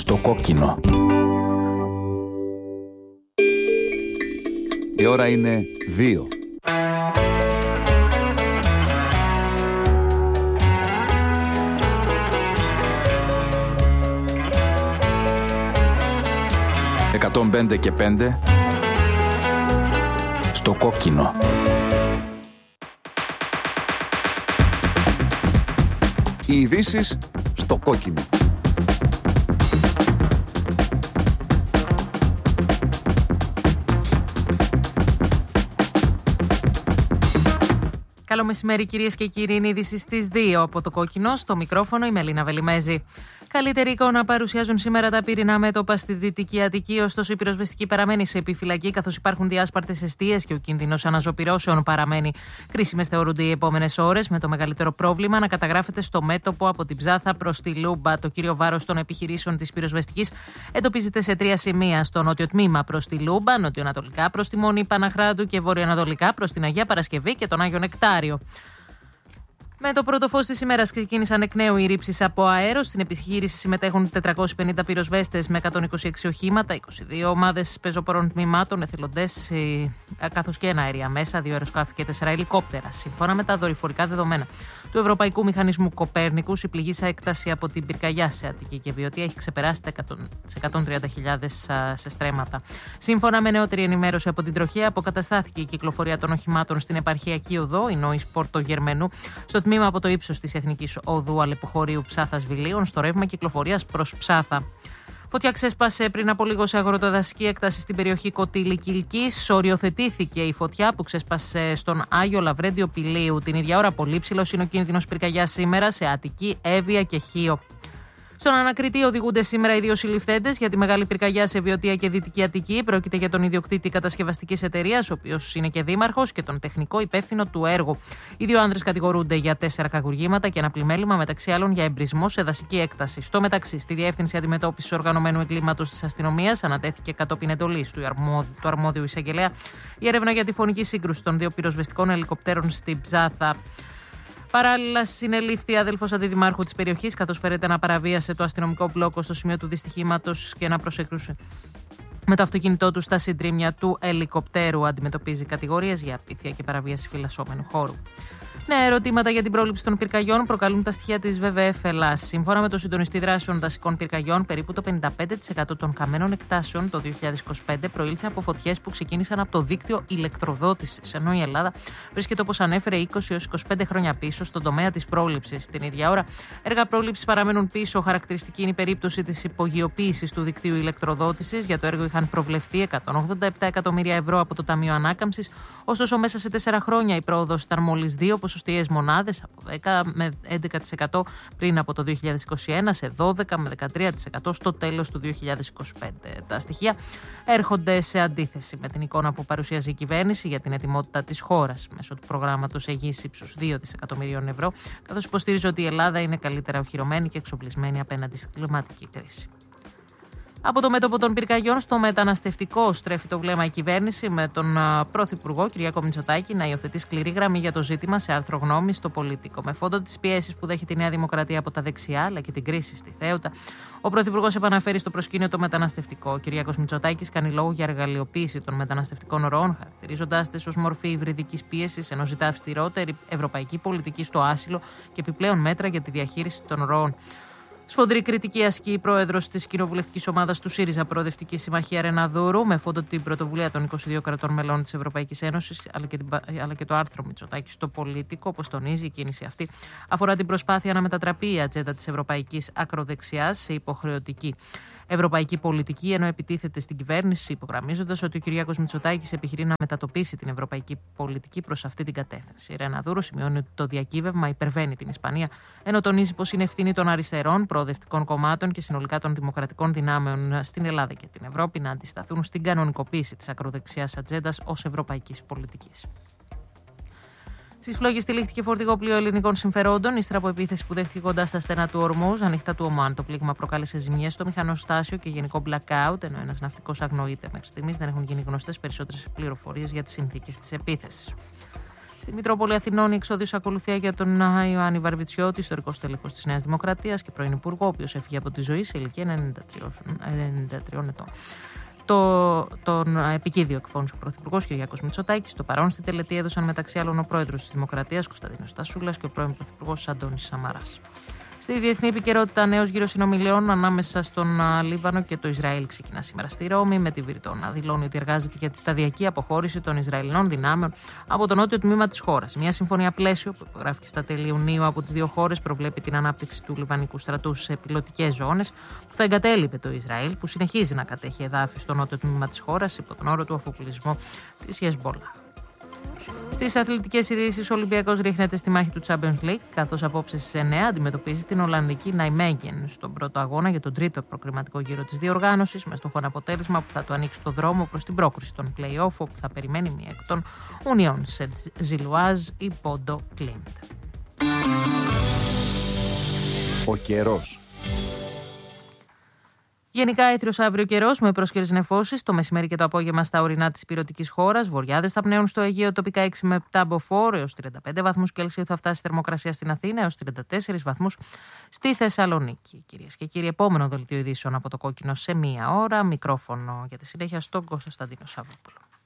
Στο κόκκινο. Η ώρα είναι 2. «105 και 5» στο κόκκινο. Οι ειδήσεις στο κόκκινο. Καλό μεσημέρι κυρίες και κύριοι, είναι είδηση στις 2 από το κόκκινο. Στο μικρόφωνο η Μελίνα Βελιμέζη. Καλύτερη εικόνα παρουσιάζουν σήμερα τα πυρηνά μέτωπα στη Δυτική Αττική, ωστόσο η πυροσβεστική παραμένει σε επιφυλακή, καθώς υπάρχουν διάσπαρτες εστίες και ο κίνδυνος αναζωπυρώσεων παραμένει. Κρίσιμες θεωρούνται οι επόμενες ώρες, με το μεγαλύτερο πρόβλημα να καταγράφεται στο μέτωπο από την Ψάθα προς τη Λούμπα. Το κύριο βάρος των επιχειρήσεων της πυροσβεστικής εντοπίζεται σε 3 σημεία: στο νότιο τμήμα προς τη Λούμπα, νοτιοανατολικά προς τη Μονή Παναχράτου και βορειοανατολικά προς την Αγία Παρασκευή και τον Άγιο Νεκτάριο. Με το πρώτο φως της ημέρας ξεκίνησαν εκ νέου οι ρήψεις από αέρο. Στην επιχείρηση συμμετέχουν 450 πυροσβέστες με 126 οχήματα, 22 ομάδες πεζοπορών τμήματων, εθελοντές, καθώς και ένα αέρια μέσα, 2 αεροσκάφη και 4 ελικόπτερα. Σύμφωνα με τα δορυφορικά δεδομένα του Ευρωπαϊκού Μηχανισμού Κοπέρνικους, η πληγήσα έκταση από την πυρκαγιά σε Αττική και Βιωτία έχει ξεπεράσει τα 130.000 σε στρέμματα. Σύμφωνα με νεότερη ενημέρωση από την Τροχέα, αποκαταστάθηκε η κυκλοφορία των οχημάτων στην επαρχιακή οδό Ινόης Πόρτο Γερμενού, στο τμήμα από το ύψος της Εθνικής Οδού Αλεποχωρίου Ψάθας Βιλίων, στο ρεύμα κυκλοφορίας προς Ψάθα. Φωτιά ξέσπασε πριν από λίγο σε αγροτοδασική έκταση στην περιοχή Κωτήλη Κιλκής. Οριοθετήθηκε η φωτιά που ξέσπασε στον Άγιο Λαβρέντιο Πηλίου. Την ίδια ώρα, πολύ ψηλός είναι ο κίνδυνος πυρκαγιάς σήμερα σε Αττική, Εύβοια και Χίο. Στον Ανακριτή οδηγούνται σήμερα οι 2 συλληφθέντες για τη μεγάλη πυρκαγιά σε Βιωτία και Δυτική Αττική. Πρόκειται για τον ιδιοκτήτη κατασκευαστικής εταιρείας, ο οποίος είναι και δήμαρχος, και τον τεχνικό υπεύθυνο του έργου. Οι 2 άνδρες κατηγορούνται για 4 κακουργήματα και ένα πλημέλημα, μεταξύ άλλων για εμπρισμό σε δασική έκταση. Στο μεταξύ, στη Διεύθυνση Αντιμετώπισης Οργανωμένου Εγκλήματος της Αστυνομίας ανατέθηκε κατόπιν εντολής του αρμόδιου εισαγγελέα η έρευνα για τη φωνική σύγκρουση των 2 πυροσβεστικών ελικοπτέρων στην Ψάθα. Παράλληλα, συνελήφθη αδέλφος αντιδημάρχου της περιοχής, καθώς φέρεται να παραβίασε το αστυνομικό μπλόκο στο σημείο του δυστυχήματος και να προσεκρούσε με το αυτοκίνητό του στα συντρίμμια του ελικοπτέρου. Αντιμετωπίζει κατηγορίες για απίθεια και παραβίαση φυλασσόμενου χώρου. Νέα ερωτήματα για την πρόληψη των πυρκαγιών προκαλούν τα στοιχεία της WWF Ελλάς. Σύμφωνα με το Συντονιστή Δράσεων Δασικών Πυρκαγιών, περίπου το 55% των καμένων εκτάσεων το 2025 προήλθε από φωτιές που ξεκίνησαν από το δίκτυο ηλεκτροδότησης, ενώ η Ελλάδα βρίσκεται, όπως ανέφερε, 20 έως 25 χρόνια πίσω στον τομέα της πρόληψης. Την ίδια ώρα, έργα πρόληψης παραμένουν πίσω. Χαρακτηριστική είναι η περίπτωση της υπογειοποίησης του δικτύου ηλεκτροδότησης. Για το έργο είχαν προβλεφθεί 187 εκατομμύρια ευρώ από το Ταμείο Ανάκαμψης. Ωστόσο, μέσα σε 4 χρόνια η πρόοδος ήταν μόλις 2 ποσοστιαίες μονάδες, από 10 με 11% πριν από το 2021, σε 12 με 13% στο τέλος του 2025. Τα στοιχεία έρχονται σε αντίθεση με την εικόνα που παρουσιάζει η κυβέρνηση για την ετοιμότητα της χώρας μέσω του προγράμματος εγγύησης ύψους 2 δισεκατομμυρίων ευρώ, καθώς υποστηρίζει ότι η Ελλάδα είναι καλύτερα οχυρωμένη και εξοπλισμένη απέναντι στην κλιματική κρίση. Από το μέτωπο των πυρκαγιών στο μεταναστευτικό στρέφει το βλέμμα η κυβέρνηση, με τον Πρωθυπουργό Κυριάκο Μητσοτάκη να υιοθετεί σκληρή γραμμή για το ζήτημα σε άρθρο γνώμης στο Πολίτικο. Με φόντο τις πιέσεις που δέχεται η Νέα Δημοκρατία από τα δεξιά, αλλά και την κρίση στη Θέουτα, ο Πρωθυπουργός επαναφέρει στο προσκήνιο το μεταναστευτικό. Ο Κυριάκος Μητσοτάκης κάνει λόγο για εργαλειοποίηση των μεταναστευτικών ροών, χαρακτηρίζοντάς τις ως μορφή υβριδικής πίεσης, ενώ ζητά αυστηρότερη ευρωπαϊκή πολιτική στο άσυλο και επιπλέον μέτρα για τη διαχείριση των ροών. Σφοδρή κριτική ασκεί η πρόεδρος της κοινοβουλευτικής ομάδας του ΣΥΡΙΖΑ Προοδευτική Συμμαχία Ρεναδούρου, με φόντο την πρωτοβουλία των 22 κρατών μελών της Ευρωπαϊκής Ένωσης, αλλά και το άρθρο Μητσοτάκη στο Πολίτικο. Όπως τονίζει, η κίνηση αυτή αφορά την προσπάθεια να μετατραπεί η ατζέντα της ευρωπαϊκής ακροδεξιάς σε υποχρεωτική ευρωπαϊκή πολιτική, ενώ επιτίθεται στην κυβέρνηση, υπογραμμίζοντας ότι ο Κυριάκος Μητσοτάκης επιχειρεί να μετατοπίσει την ευρωπαϊκή πολιτική προς αυτή την κατεύθυνση. Η Ρεναδούρου σημειώνει ότι το διακύβευμα υπερβαίνει την Ισπανία, ενώ τονίζει πως είναι ευθύνη των αριστερών, προοδευτικών κομμάτων και συνολικά των δημοκρατικών δυνάμεων στην Ελλάδα και την Ευρώπη να αντισταθούν στην κανονικοποίηση της ακροδεξιάς ατζέντας ως ευρωπαϊκής πολιτικής. Στις φλόγες τυλίχθηκε φορτηγό πλοίο ελληνικών συμφερόντων, ύστερα από επίθεση που δέχτηκε κοντά στα στενά του Ορμούζ, ανοιχτά του Ομάν. Το πλήγμα προκάλεσε ζημιές στο μηχανοστάσιο και γενικό blackout, ενώ ένας ναυτικός αγνοείται. Μέχρι στιγμής δεν έχουν γίνει γνωστές περισσότερες πληροφορίες για τις συνθήκες της επίθεσης. Στη Μητρόπολη Αθηνών η εξόδιος ακολουθία για τον Ιωάννη Βαρβιτσιώτη, ιστορικό τέλεχος της Νέας Δημοκρατίας και πρώην Υπουργό, ο οποίος έφυγε από τη ζωή σε ηλικία 93 ετών. Τον επικίδιο εκφώνησε ο Πρωθυπουργός Κυριάκος Μητσοτάκης. Το παρόν στη τελετή έδωσαν μεταξύ άλλων ο Πρόεδρος της Δημοκρατίας Κωνσταντίνος Τασούλας και ο πρώην Πρωθυπουργός Αντώνης Σαμαράς. Στη διεθνή επικαιρότητα, νέος γύρος συνομιλιών ανάμεσα στον Λίβανο και το Ισραήλ ξεκινά σήμερα στη Ρώμη, με τη Βηρητό να δηλώνει ότι εργάζεται για τη σταδιακή αποχώρηση των Ισραηλινών δυνάμεων από το νότιο τμήμα της χώρας. Μια συμφωνία πλαίσιο που υπογράφηκε στα τέλη Ιουνίου από τις δύο χώρες προβλέπει την ανάπτυξη του Λιβανικού στρατού σε πιλωτικές ζώνες που θα εγκατέλειπε το Ισραήλ, που συνεχίζει να κατέχει εδάφη στο νότιο τμήμα της χώρας υπό τον όρο του αφοπλισμού της Χεσμπόλα. Στις αθλητικές ειδήσεις, ο Ολυμπιακός ρίχνεται στη μάχη του Champions League, καθώς απόψε στις 9 αντιμετωπίζει την Ολλανδική Ναϊμέγεν στον πρώτο αγώνα για τον τρίτο προκριματικό γύρο της διοργάνωσης, με στόχο ένα αποτέλεσμα που θα του ανοίξει το δρόμο προς την πρόκριση των play-off, όπου θα περιμένει μία εκ των Union Saint-Gilloise ή Πόντο Κλίντ. Ο καιρός. Γενικά έθριος αύριο καιρός με πρόσκαιρες νεφώσεις το μεσημέρι και το απόγευμα στα ορεινά της υπηρετικής χώρας. Βοριάδες θα πνέουν στο Αιγαίο τοπικά 6 με 7 μποφόρ, έως 35 βαθμούς Κέλσιο θα φτάσει η θερμοκρασία στην Αθήνα, έως 34 βαθμούς στη Θεσσαλονίκη. Κυρίες και κύριοι, επόμενο δελτίο ειδήσεων από το Κόκκινο σε 1 ώρα. Μικρόφωνο για τη συνέχεια στον Κωνσταντίνο Σαββόπουλο.